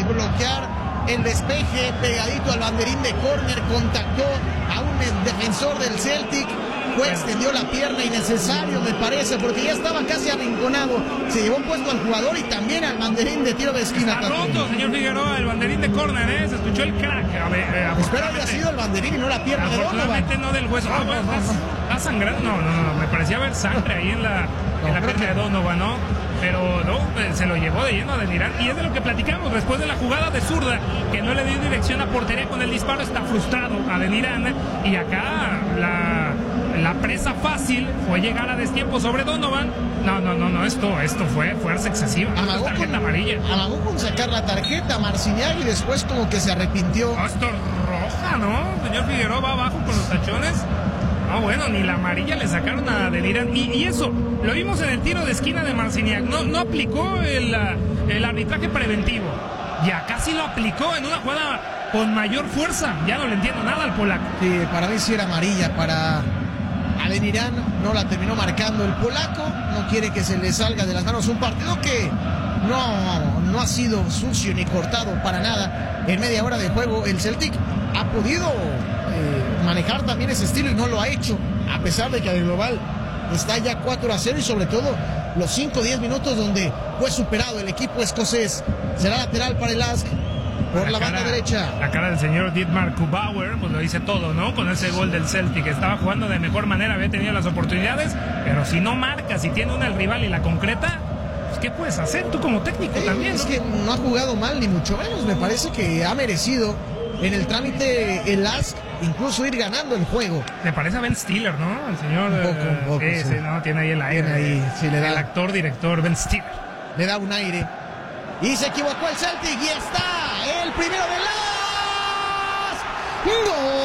bloquear el despeje pegadito al banderín de córner, contactó a un defensor del Celtic, fue, extendió la pierna, innecesario me parece, porque ya estaba casi arrinconado, se llevó puesto al jugador y también al banderín de tiro de esquina. Está roto, señor Figueroa, el banderín de córner, se escuchó el crack. Espero haya sido el banderín y no la pierna de Donovan. Afortunadamente no del hueso. ¿Está sangrando? No, me parecía ver sangre ahí en la pierna de Donovan, ¿no? Pero no, se lo llevó de lleno a Adeniran, y es de lo que platicamos después de la jugada de zurda, que no le dio dirección a portería con el disparo. Está frustrado Adeniran, y acá la presa fácil fue llegar a destiempo sobre Donovan. No, esto fue fuerza excesiva. Tarjeta amarilla. Amagó con sacar la tarjeta Marciniak y después como que se arrepintió. Esto roja, ¿no? Señor Figueroa va abajo con los tachones. Bueno, ni la amarilla le sacaron a Adeniran. Y eso, lo vimos en el tiro de esquina de Marciniak. No aplicó el arbitraje preventivo. Y acá sí lo aplicó en una jugada con mayor fuerza. Ya no le entiendo nada al polaco. Sí, para mí sí era amarilla para Adeniran. No la terminó marcando el polaco. No quiere que se le salga de las manos un partido que no ha sido sucio ni cortado para nada. En media hora de juego el Celtic ha podido manejar también ese estilo y no lo ha hecho, a pesar de que el global está ya 4-0 y sobre todo los 5 o 10 minutos donde fue superado el equipo escocés. Será lateral para el Lask por la banda derecha. La cara del señor Dietmar Kubauer pues lo dice todo, ¿no? Con ese gol del Celtic, estaba jugando de mejor manera, había tenido las oportunidades, pero si no marca, si tiene una el rival y la concreta, pues ¿qué puedes hacer tú como técnico también? Es que no ha jugado mal ni mucho menos, me parece que ha merecido en el trámite el Lask incluso ir ganando el juego. ¿Te parece a Ben Stiller, no? El señor un poco, sí, no, tiene ahí el aire. Ahí, sí, le da, el actor, director Ben Stiller. Le da un aire. Y se equivocó el Celtic y está el primero de Lask. ¡Gol!